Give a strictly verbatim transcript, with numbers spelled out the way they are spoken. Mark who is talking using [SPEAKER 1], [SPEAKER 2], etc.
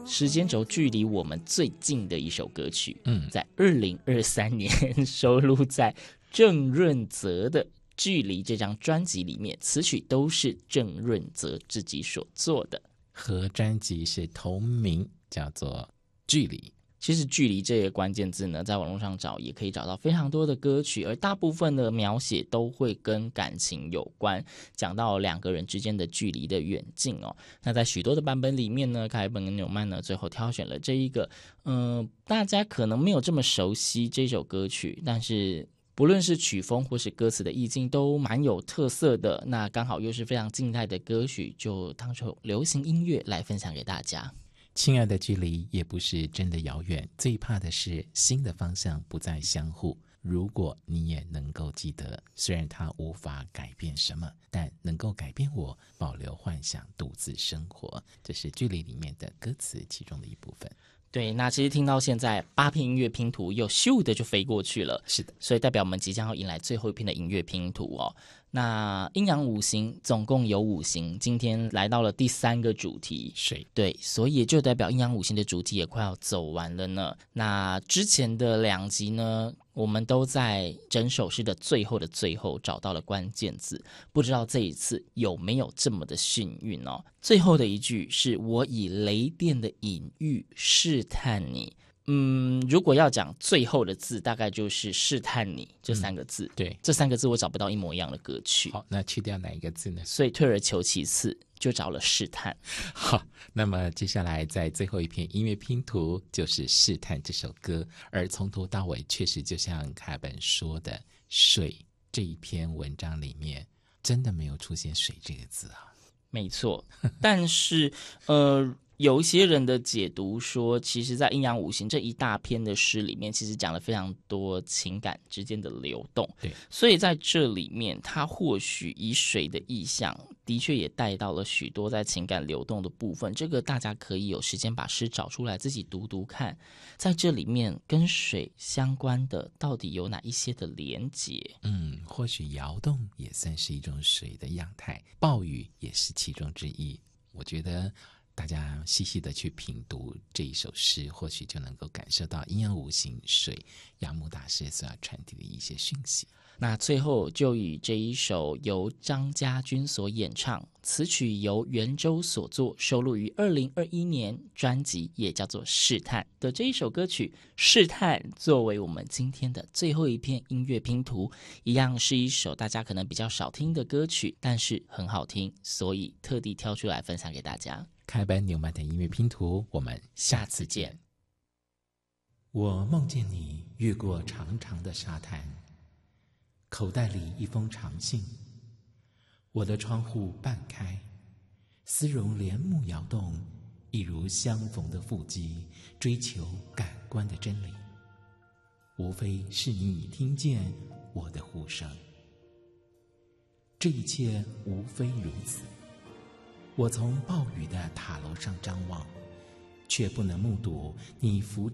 [SPEAKER 1] 时间轴距离我们最近的一首歌曲，
[SPEAKER 2] 嗯，
[SPEAKER 1] 在二零二三年收录在郑润泽的《距离》这张专辑里面，词曲都是郑润泽自己所做的，
[SPEAKER 2] 和专辑是同名，叫做《距离》。
[SPEAKER 1] 其实距离这个关键字呢，在网络上找也可以找到非常多的歌曲，而大部分的描写都会跟感情有关，讲到两个人之间的距离的远近哦。那在许多的版本里面呢，凯本跟纽曼呢最后挑选了这一个，嗯、呃，大家可能没有这么熟悉这首歌曲，但是不论是曲风或是歌词的意境都蛮有特色的。那刚好又是非常静态的歌曲，就当成流行音乐来分享给大家。
[SPEAKER 2] 亲爱的，距离也不是真的遥远，最怕的是心的方向不再相互。如果你也能够记得，虽然它无法改变什么，但能够改变我保留幻想，独自生活。这是距离里面的歌词其中的一部分。
[SPEAKER 1] 对，那其实听到现在八片音乐拼图又咻的就飞过去了，
[SPEAKER 2] 是的，
[SPEAKER 1] 所以代表我们即将要迎来最后一片的音乐拼图哦。那阴阳五行总共有五行，今天来到了第三个主题
[SPEAKER 2] 水，
[SPEAKER 1] 对，所以也就代表阴阳五行的主题也快要走完了呢。那之前的两集呢，我们都在整首诗的最后的最后找到了关键字，不知道这一次有没有这么的幸运哦。最后的一句是我以雷电的隐喻试探你。嗯，如果要讲最后的字，大概就是试探你这三个字、
[SPEAKER 2] 嗯、对，
[SPEAKER 1] 这三个字我找不到一模一样的歌曲。
[SPEAKER 2] 好，那去掉哪一个字呢？
[SPEAKER 1] 所以退而求其次就找了试探。
[SPEAKER 2] 好，那么接下来在最后一篇音乐拼图就是试探这首歌，而从头到尾确实就像凯本说的，水这一篇文章里面真的没有出现水这个字啊。
[SPEAKER 1] 没错，但是呃有一些人的解读说，其实在阴阳五行这一大篇的诗里面，其实讲了非常多情感之间的流动。
[SPEAKER 2] 对，
[SPEAKER 1] 所以在这里面，它或许以水的意象，的确也带到了许多在情感流动的部分。这个大家可以有时间把诗找出来自己读读看，在这里面跟水相关的到底有哪一些的连结？
[SPEAKER 2] 嗯，或许摇动也算是一种水的样态，暴雨也是其中之一。我觉得大家细细的去品读这一首诗，或许就能够感受到阴阳五行水杨牧大师所要传递的一些讯息。
[SPEAKER 1] 那最后就以这一首由张家军所演唱，词曲由袁周所作，收录于二零二一年专辑也叫做《试探》的这一首歌曲《试探》作为我们今天的最后一片音乐拼图，一样是一首大家可能比较少听的歌曲，但是很好听，所以特地挑出来分享给大家。
[SPEAKER 2] 开班纽曼的音乐拼图，我们下次见。我梦见你越过长长的沙滩，口袋里一封长信，我的窗户半开，丝绒帘幕摇动，一如相逢的腹肌，追求感官的真理，无非是你已听见我的呼声。这一切无非如此。我从暴雨的塔楼上张望，却不能目睹你扶